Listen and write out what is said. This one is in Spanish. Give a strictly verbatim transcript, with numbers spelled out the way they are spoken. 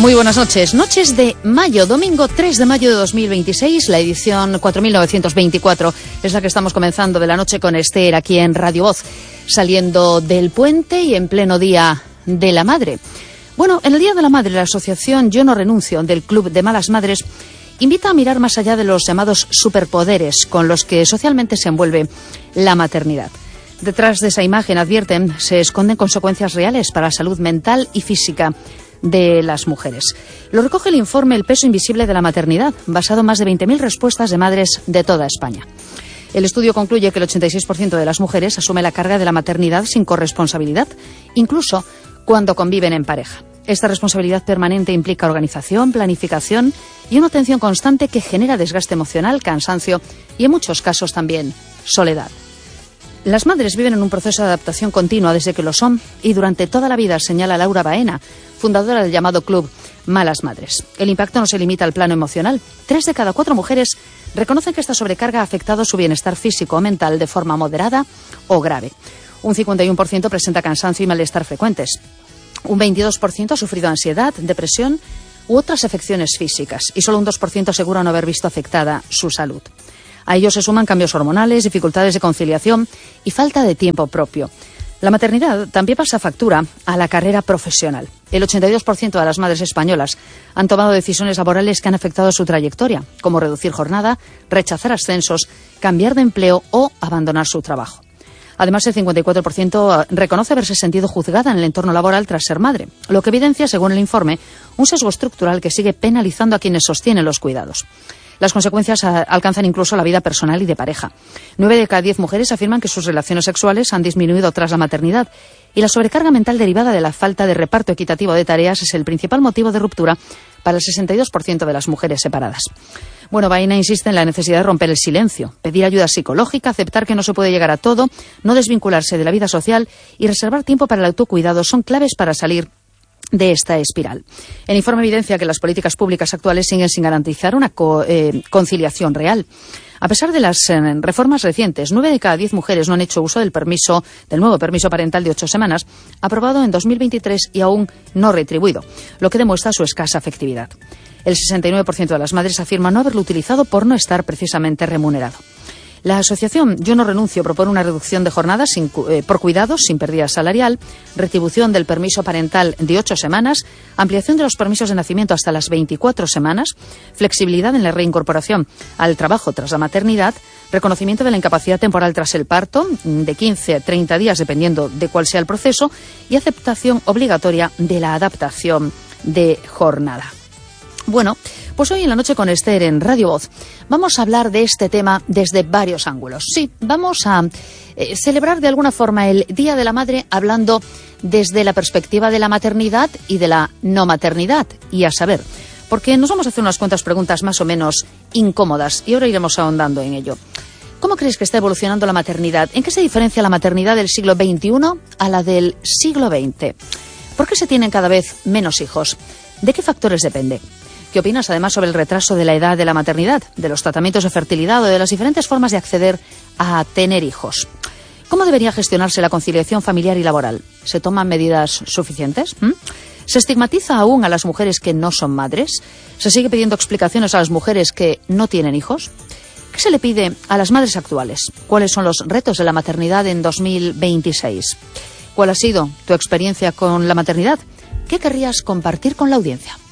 Muy buenas noches. Noches de mayo, domingo tres de mayo de dos mil veintiséis, la edición cuatro mil novecientos veinticuatro es la que estamos comenzando de la noche con Esther aquí en Radio Voz, saliendo del puente y en pleno Día de la Madre. Bueno, en el Día de la Madre, la asociación Yo No Renuncio del Club de Malas Madres invita a mirar más allá de los llamados superpoderes con los que socialmente se envuelve la maternidad. Detrás de esa imagen, advierten, se esconden consecuencias reales para la salud mental y física de las mujeres. Lo recoge el informe El peso invisible de la maternidad, basado en más de veinte mil respuestas de madres de toda España. El estudio concluye que el ochenta y seis por ciento de las mujeres asume la carga de la maternidad sin corresponsabilidad, incluso cuando conviven en pareja. Esta responsabilidad permanente implica organización, planificación y una atención constante que genera desgaste emocional, cansancio y, en muchos casos, también soledad. Las madres viven en un proceso de adaptación continua desde que lo son y durante toda la vida, señala Laura Baena, fundadora del llamado Club Malas Madres. El impacto no se limita al plano emocional. Tres de cada cuatro mujeres reconocen que esta sobrecarga ha afectado su bienestar físico o mental de forma moderada o grave. Un cincuenta y uno por ciento presenta cansancio y malestar frecuentes. Un veintidós por ciento ha sufrido ansiedad, depresión u otras afecciones físicas. Y solo un dos por ciento asegura no haber visto afectada su salud. A ello se suman cambios hormonales, dificultades de conciliación y falta de tiempo propio. La maternidad también pasa factura a la carrera profesional. El ochenta y dos por ciento de las madres españolas han tomado decisiones laborales que han afectado su trayectoria, como reducir jornada, rechazar ascensos, cambiar de empleo o abandonar su trabajo. Además, el cincuenta y cuatro por ciento reconoce haberse sentido juzgada en el entorno laboral tras ser madre, lo que evidencia, según el informe, un sesgo estructural que sigue penalizando a quienes sostienen los cuidados. Las consecuencias alcanzan incluso la vida personal y de pareja. Nueve de cada diez mujeres afirman que sus relaciones sexuales han disminuido tras la maternidad y la sobrecarga mental derivada de la falta de reparto equitativo de tareas es el principal motivo de ruptura para el sesenta y dos por ciento de las mujeres separadas. Bueno, Baena insiste en la necesidad de romper el silencio, pedir ayuda psicológica, aceptar que no se puede llegar a todo, no desvincularse de la vida social y reservar tiempo para el autocuidado son claves para salir de esta espiral. El informe evidencia que las políticas públicas actuales siguen sin garantizar una co eh, conciliación real. A pesar de las eh, reformas recientes, nueve de cada diez mujeres no han hecho uso del permiso, del nuevo permiso parental de ocho semanas, aprobado en dos mil veintitrés y aún no retribuido, lo que demuestra su escasa efectividad. El sesenta y nueve por ciento de las madres afirma no haberlo utilizado por no estar precisamente remunerado. La asociación Yo No Renuncio propone una reducción de jornadas sin, eh, por cuidados sin pérdida salarial, retribución del permiso parental de ocho semanas, ampliación de los permisos de nacimiento hasta las veinticuatro semanas, flexibilidad en la reincorporación al trabajo tras la maternidad, reconocimiento de la incapacidad temporal tras el parto, de quince a treinta días dependiendo de cuál sea el proceso, y aceptación obligatoria de la adaptación de jornada. Bueno, pues hoy en la noche con Esther en Radio Voz vamos a hablar de este tema desde varios ángulos. Sí, vamos a eh, celebrar de alguna forma el Día de la Madre hablando desde la perspectiva de la maternidad y de la no maternidad. Y a saber, porque nos vamos a hacer unas cuantas preguntas más o menos incómodas y ahora iremos ahondando en ello. ¿Cómo crees que está evolucionando la maternidad? ¿En qué se diferencia la maternidad del siglo veintiuno a la del siglo veinte? ¿Por qué se tienen cada vez menos hijos? ¿De qué factores depende? ¿Qué opinas además sobre el retraso de la edad de la maternidad, de los tratamientos de fertilidad o de las diferentes formas de acceder a tener hijos? ¿Cómo debería gestionarse la conciliación familiar y laboral? ¿Se toman medidas suficientes? ¿Mm? ¿Se estigmatiza aún a las mujeres que no son madres? ¿Se sigue pidiendo explicaciones a las mujeres que no tienen hijos? ¿Qué se le pide a las madres actuales? ¿Cuáles son los retos de la maternidad en dos mil veintiséis? ¿Cuál ha sido tu experiencia con la maternidad? ¿Qué querrías compartir con la audiencia?